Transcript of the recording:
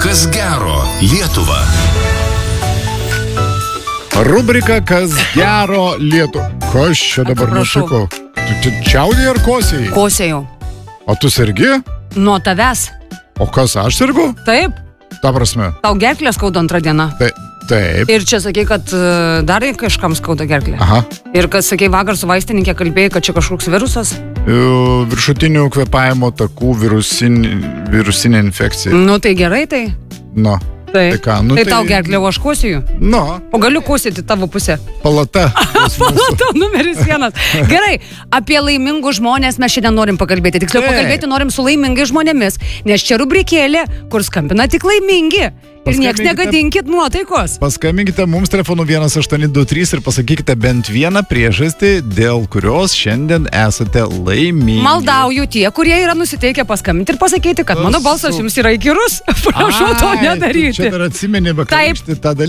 Kas gero Lietuva. Rubrika Kas gero Lietuva. Kas čia dabar nutiko? Tu čiaudėjai ar kosėjai? Kosėjau. O tu sergi? Nuo tavęs. O kas, aš sergu? Taip. Ta prasme. Tau gerklė skauda antrą dieną. Taip. Ir čia sakei, kad dar kažkam skauda gerklė. Aha. Ir kad sakei, vakar su vaistininkė kalbėjai, kad čia kažkoks virusas. Viršutinių kvėpavimo takų virusinė infekcija. Nu tai gerai tai. Nu. Tai ką, nu, tai tau gerklė, o aš kosiju. Nu. O galiu kosyti tavo pusę. Palata. Palata numeris 1. Gerai, apie laimingus žmonės mes šiandien norim pakalbėti. Tiksliau, pakalbėti norim su laimingais žmonėmis, nes čia rubrikėlė, kur skambina tik laimingi. Ir nieks negadinkit nuotaikos. Paskambinkite mums telefonu 1823 ir pasakykite bent vieną priežastį, dėl kurios šiandien esate laimingi. Maldauju tie, kurie yra nusiteikę paskambinti ir pasakyti, kad mano balsas jums yra įkyrus. Prašau to nedaryti. Čia dar atsimeni vakarykštį tą dalyką.